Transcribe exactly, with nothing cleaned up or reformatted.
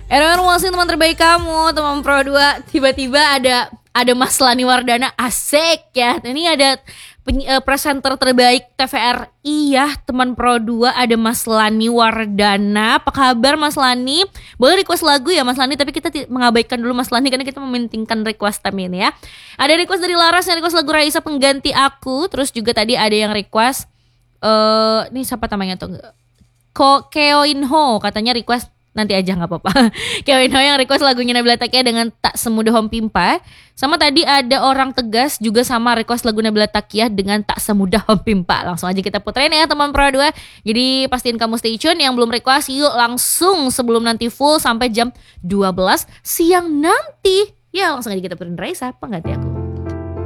Erwin Walsin, teman terbaik kamu, teman Pro dua. Tiba-tiba ada ada Mas Lani Wardana, asik ya. Ini ada peny- uh, presenter terbaik T V R I ya, teman Pro dua, ada Mas Lani Wardana. Apa kabar Mas Lani? Boleh request lagu ya Mas Lani, tapi kita t- mengabaikan dulu Mas Lani karena kita mementingkan request time ini ya. Ada request dari Laras yang request lagu Raisa Pengganti Aku. Terus juga tadi ada yang request uh, ini siapa namanya tuh? Ko Keoinho katanya request nanti aja nggak apa-apa. Keoinho yang request lagunya Nabila Takia dengan Tak Semudah Hom Pimpa. Sama tadi ada orang Tegas juga sama request lagu Nabila Takia dengan Tak Semudah Hom Pimpa. Langsung aja kita puterin ya teman Pro dua. Jadi pastiin kamu stay tune, yang belum request yuk langsung sebelum nanti full sampai jam dua belas siang nanti. Ya langsung aja kita puterin Raisa Pengganti Aku.